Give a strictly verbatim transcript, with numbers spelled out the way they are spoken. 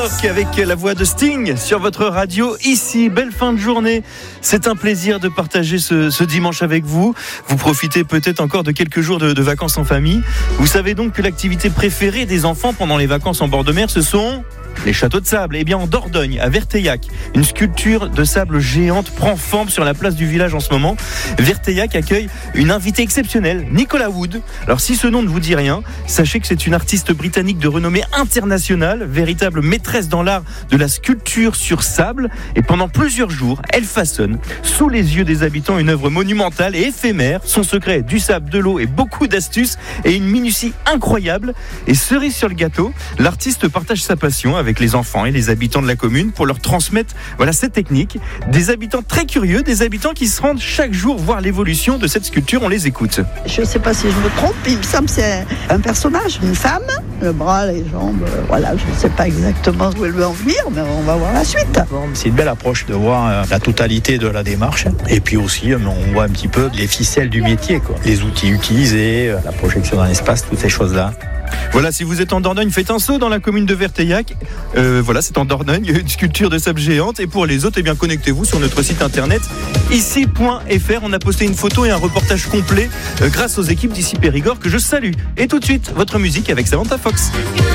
Avec la voix de Sting sur votre radio ici, belle fin de journée. C'est un plaisir de partager ce, ce dimanche avec vous. Vous profitez peut-être encore de quelques jours de, de vacances en famille. Vous savez donc que l'activité préférée des enfants pendant les vacances en bord de mer, ce sont les châteaux de sable. Eh bien, en Dordogne, à Verteillac, une sculpture de sable géante prend forme sur la place du village en ce moment. Verteillac accueille une invitée exceptionnelle, Nicola Wood. Alors, si ce nom ne vous dit rien, sachez que c'est une artiste britannique de renommée internationale, véritable maîtresse dans l'art de la sculpture sur sable. Et pendant plusieurs jours, elle façonne, sous les yeux des habitants, une œuvre monumentale et éphémère. Son secret, du sable, de l'eau et beaucoup d'astuces et une minutie incroyable. Et cerise sur le gâteau, l'artiste partage sa passion avec les enfants et les habitants de la commune pour leur transmettre voilà, cette technique. Des habitants très curieux, des habitants qui se rendent chaque jour voir l'évolution de cette sculpture. On les écoute. Je ne sais pas si je me trompe, il me semble que c'est un personnage, une femme, le bras, les jambes, euh, voilà, je ne sais pas exactement où elle veut en venir, mais on va voir la suite. C'est une belle approche de voir la totalité de la démarche et puis aussi on voit un petit peu les ficelles du métier, quoi. Les outils utilisés, la projection dans l'espace, toutes ces choses-là. Voilà, si vous êtes en Dordogne, faites un saut dans la commune de Verteillac. Euh, voilà, c'est en Dordogne, une sculpture de sable géante. Et pour les autres, eh bien, connectez-vous sur notre site internet ici point f r. On a posté une photo et un reportage complet euh, grâce aux équipes d'ici Périgord que je salue. Et tout de suite, votre musique avec Samantha Fox.